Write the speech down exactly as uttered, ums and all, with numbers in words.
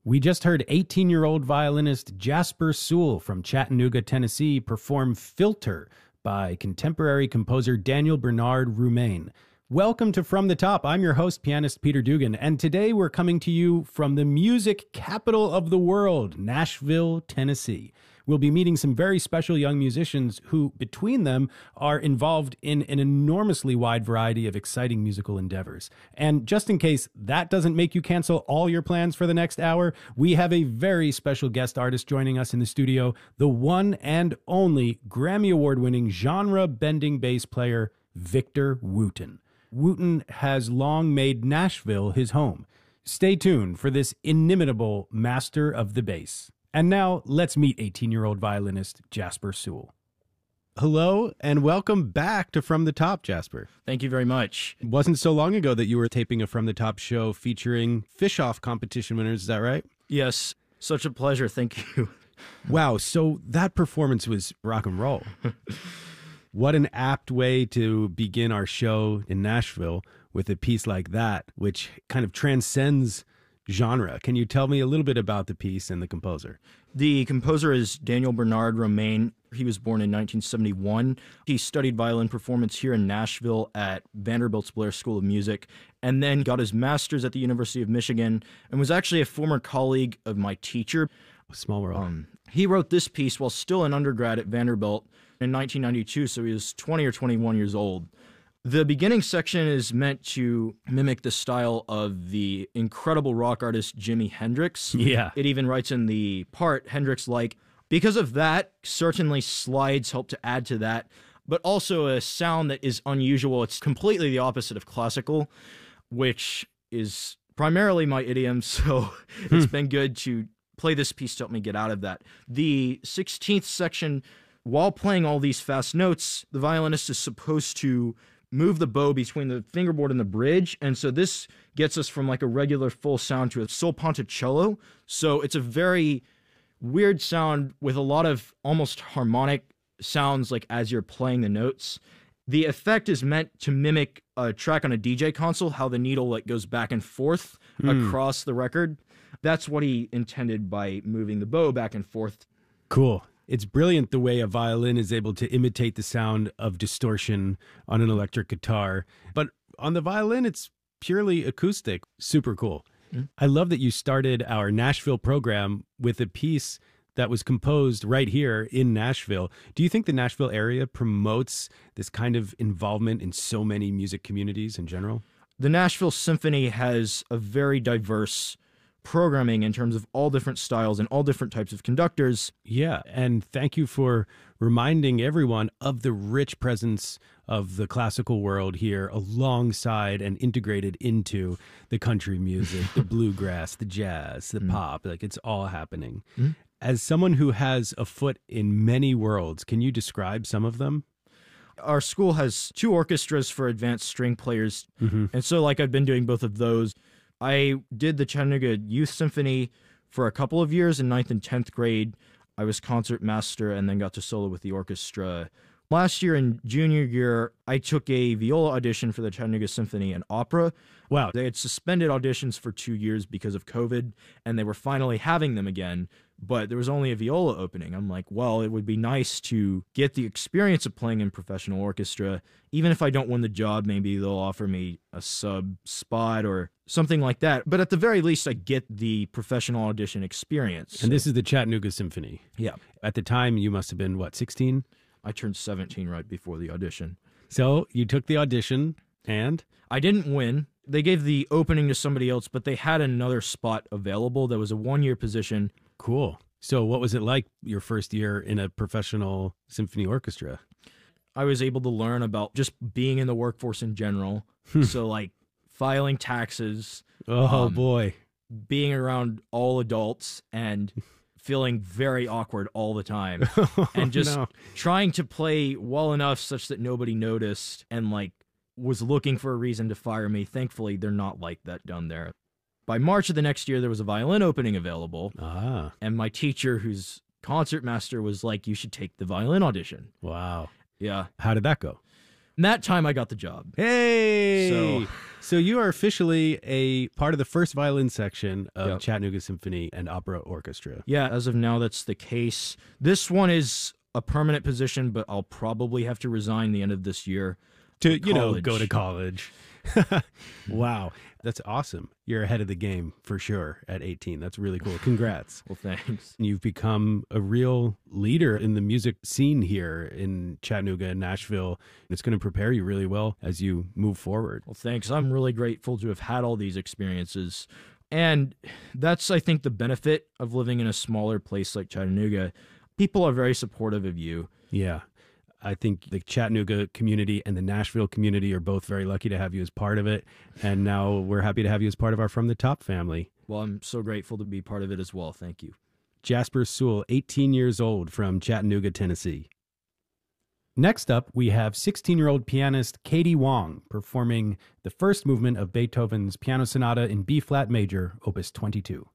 We just heard eighteen-year-old violinist Jasper Sewell from Chattanooga, Tennessee, perform Filter by contemporary composer Daniel Bernard Roumain. Welcome to From the Top. I'm your host, pianist Peter Dugan, and today we're coming to you from the music capital of the world, Nashville, Tennessee. We'll be meeting some very special young musicians who, between them, are involved in an enormously wide variety of exciting musical endeavors. And just in case that doesn't make you cancel all your plans for the next hour, we have a very special guest artist joining us in the studio, the one and only Grammy Award-winning genre-bending bass player, Victor Wooten. Wooten has long made Nashville his home. Stay tuned for this inimitable master of the bass. And now, let's meet eighteen-year-old violinist Jasper Sewell. Hello, and welcome back to From the Top, Jasper. Thank you very much. It wasn't so long ago that you were taping a From the Top show featuring Fish-Off competition winners, is that right? Yes, such a pleasure, thank you. Wow, so that performance was rock and roll. What an apt way to begin our show in Nashville with a piece like that, which kind of transcends genre. Can you tell me a little bit about the piece and the composer? The composer is Daniel Bernard Roumain. He was born in nineteen seventy-one. He studied violin performance here in Nashville at Vanderbilt's Blair School of Music, and then got his master's at the University of Michigan, and was actually a former colleague of my teacher. Small world. Um, he wrote this piece while still an undergrad at Vanderbilt in nineteen ninety-two, so he was twenty or twenty-one years old. The beginning section is meant to mimic the style of the incredible rock artist Jimi Hendrix. Yeah. It even writes in the part, Hendrix like, because of that, certainly slides help to add to that, but also a sound that is unusual. It's completely the opposite of classical, which is primarily my idiom, so it's been good to play this piece to help me get out of that. The sixteenth section, while playing all these fast notes, the violinist is supposed to move the bow between the fingerboard and the bridge, and so this gets us from like a regular full sound to a sol ponticello. So it's a very weird sound with a lot of almost harmonic sounds like as you're playing the notes. The effect is meant to mimic a track on a D J console, how the needle like goes back and forth mm. across the record. That's what he intended by moving the bow back and forth. Cool. It's brilliant the way a violin is able to imitate the sound of distortion on an electric guitar. But on the violin, it's purely acoustic. Super cool. Mm-hmm. I love that you started our Nashville program with a piece that was composed right here in Nashville. Do you think the Nashville area promotes this kind of involvement in so many music communities in general? The Nashville Symphony has a very diverse programming in terms of all different styles and all different types of conductors. Yeah, and thank you for reminding everyone of the rich presence of the classical world here alongside and integrated into the country music, the bluegrass, the jazz, the mm. pop, like it's all happening. Mm. As someone who has a foot in many worlds, can you describe some of them? Our school has two orchestras for advanced string players, mm-hmm. and so like I've been doing both of those. I did the Chattanooga Youth Symphony for a couple of years in ninth and tenth grade. I was concert master and then got to solo with the orchestra. Last year in junior year, I took a viola audition for the Chattanooga Symphony and Opera. Wow. They had suspended auditions for two years because of COVID, and they were finally having them again, but there was only a viola opening. I'm like, well, it would be nice to get the experience of playing in professional orchestra. Even if I don't win the job, maybe they'll offer me a sub spot or something like that. But at the very least, I get the professional audition experience. And this is the Chattanooga Symphony. Yeah. At the time, you must have been, what, sixteen? I turned seventeen right before the audition. So you took the audition and? I didn't win. They gave the opening to somebody else, but they had another spot available. That was a one-year position. Cool. So what was it like your first year in a professional symphony orchestra? I was able to learn about just being in the workforce in general. So like filing taxes. Oh, um, boy. Being around all adults and feeling very awkward all the time. Oh, and just no. trying to play well enough such that nobody noticed and like was looking for a reason to fire me. Thankfully, they're not like that down there. By March of the next year, there was a violin opening available. Ah. And my teacher, who's concertmaster, was like, you should take the violin audition. Wow. Yeah. How did that go? And that time I got the job. Hey! So So you are officially a part of the first violin section of Yep. Chattanooga Symphony and Opera Orchestra. Yeah, as of now, that's the case. This one is a permanent position, but I'll probably have to resign the end of this year. To, for you know, college. go to college. Wow. That's awesome. You're ahead of the game for sure at eighteen. That's really cool. Congrats. Well, thanks. You've become a real leader in the music scene here in Chattanooga and Nashville. It's going to prepare you really well as you move forward. Well, thanks. I'm really grateful to have had all these experiences. And that's, I think, the benefit of living in a smaller place like Chattanooga. People are very supportive of you. Yeah. I think the Chattanooga community and the Nashville community are both very lucky to have you as part of it. And now we're happy to have you as part of our From the Top family. Well, I'm so grateful to be part of it as well. Thank you. Jasper Sewell, eighteen years old, from Chattanooga, Tennessee. Next up, we have sixteen-year-old pianist Katie Wong performing the first movement of Beethoven's Piano Sonata in B-flat major, opus twenty-two.